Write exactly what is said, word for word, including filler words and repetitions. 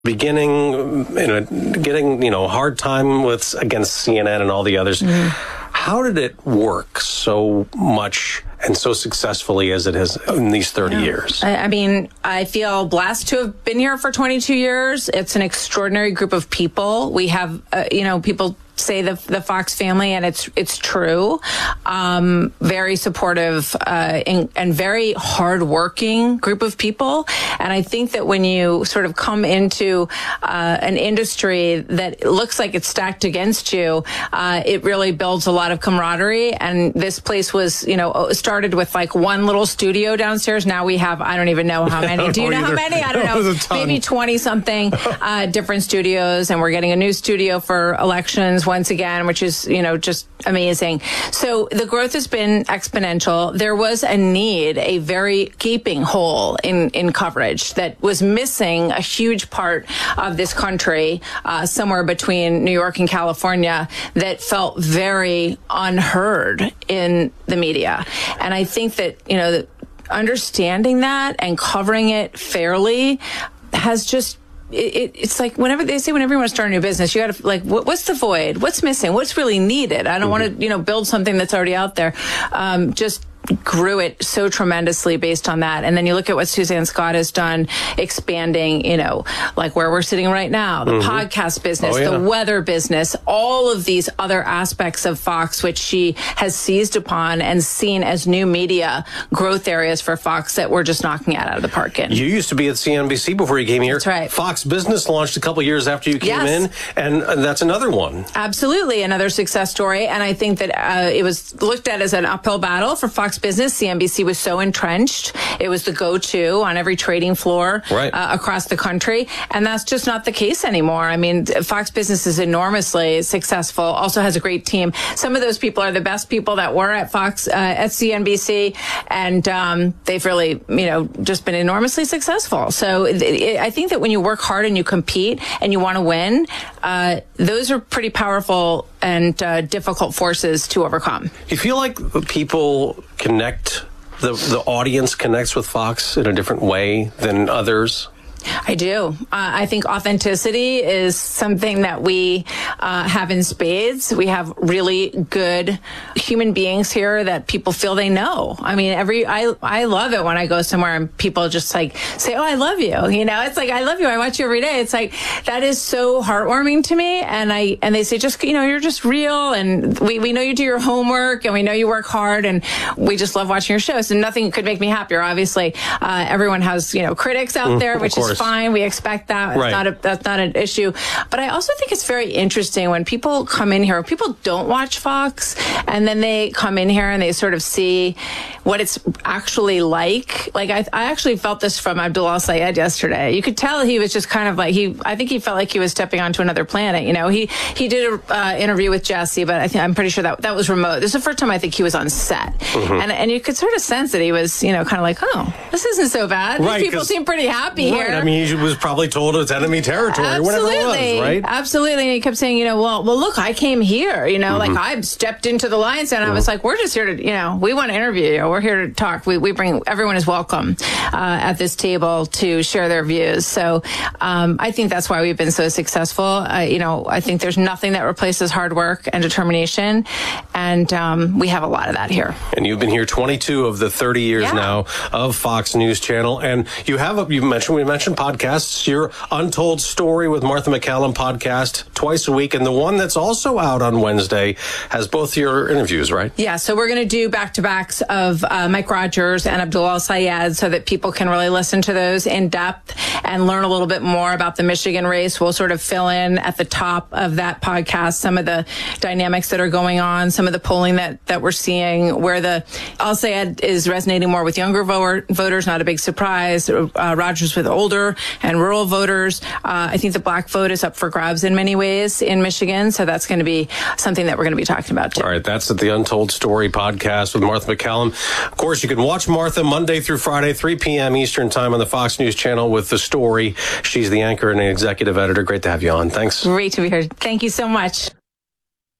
beginning, you know, getting, you know, hard time with against C N N and all the others. Mm. How did it work so much and so successfully as it has in these thirty yeah. years? I, I mean, I feel blessed to have been here for twenty-two years. It's an extraordinary group of people. We have, uh, you know, people say the the Fox family, and it's it's true. Um, very supportive uh, and, and very hardworking group of people. And I think that when you sort of come into uh, an industry that looks like it's stacked against you, uh, it really builds a lot of camaraderie. And this place was, you know, started with like one little studio downstairs. Now we have, I don't even know how many. Do you know either. How many? I don't know. Maybe twenty something uh, different studios. And we're getting a new studio for elections once again, which is, you know, just amazing. So the growth has been exponential. There was a need, a very gaping hole in, in coverage that was missing a huge part of this country, uh, somewhere between New York and California, that felt very unheard in the media. And I think that, you know, understanding that and covering it fairly has just It, it, it's like whenever they say whenever you want to start a new business, you got to like, what, what's the void? What's missing? What's really needed? I don't mm-hmm. want to, you know, build something that's already out there. Um, just grew it so tremendously based on that. And then you look at what Suzanne Scott has done, expanding, you know, like where we're sitting right now, the mm-hmm. podcast business, oh, yeah. the weather business, all of these other aspects of Fox, which she has seized upon and seen as new media growth areas for Fox that we're just knocking it out of the park in. You used to be at C N B C before you came here. That's right. Fox Business launched a couple years after you came yes. in, and that's another one. Absolutely, another success story. And I think that uh, it was looked at as an uphill battle for Fox Business. C N B C was so entrenched. It was the go-to on every trading floor right. uh, across the country. And that's just not the case anymore. I mean, Fox Business is enormously successful, also has a great team. Some of those people are the best people that were at Fox, uh, at C N B C. And um, they've really, you know, just been enormously successful. So it, it, I think that when you work hard and you compete and you want to win, uh, those are pretty powerful and uh, difficult forces to overcome. You feel like people connect, the the audience connects with Fox in a different way than others? I do. Uh, I think authenticity is something that we uh, have in spades. We have really good human beings here that people feel they know. I mean, every I I love it when I go somewhere and people just like say, "Oh, I love you." You know, it's like, "I love you. I watch you every day." It's like that is so heartwarming to me. And I and they say, "Just you know, you're just real, and we we know you do your homework, and we know you work hard, and we just love watching your shows." And nothing could make me happier. Obviously, uh, everyone has you know critics out there, which is fine. We expect that. Right. It's not a, that's not an issue. But I also think it's very interesting when people come in here, people don't watch Fox, and then they come in here and they sort of see what it's actually like. Like, I, I actually felt this from Abdul Sayed yesterday. You could tell he was just kind of like, he, I think he felt like he was stepping onto another planet. You know, he, he did an uh, interview with Jesse, but I think, I'm pretty sure that that was remote. This is the first time I think he was on set. Mm-hmm. And, and you could sort of sense that he was, you know, kind of like, oh, this isn't so bad. Right, These people seem pretty happy right, here. I mean, he was probably told it's enemy territory, Absolutely. whatever it was, right? Absolutely. And he kept saying, you know, well, well, look, I came here, you know, mm-hmm. like I stepped into the lion's den. Mm-hmm. I was like, we're just here to, you know, we want to interview you. We're here to talk. We, we bring, everyone is welcome uh, at this table to share their views. So um, I think that's why we've been so successful. Uh, you know, I think there's nothing that replaces hard work and determination. And um, we have a lot of that here. And you've been here twenty-two of the thirty years yeah. now of Fox News Channel. And you have, a, you mentioned, we mentioned podcasts. Your Untold Story with Martha MacCallum podcast twice a week. And the one that's also out on Wednesday has both your interviews, right? Yeah. So we're going to do back-to-backs of uh, Mike Rogers and Abdul Sayed so that people can really listen to those in depth and learn a little bit more about the Michigan race. We'll sort of fill in at the top of that podcast some of the dynamics that are going on, some of the polling that, that we're seeing, where the Al Sayed is resonating more with younger voter, voters, not a big surprise. Uh, Rogers with older and rural voters. Uh, I think the black vote is up for grabs in many ways in Michigan, so that's going to be something that we're going to be talking about too. All right, that's at the Untold Story podcast with Martha MacCallum. Of course, you can watch Martha Monday through Friday, three p.m. Eastern Time on the Fox News Channel with The Story. She's the anchor and executive editor. Great to have you on. Thanks. Great to be here. Thank you so much.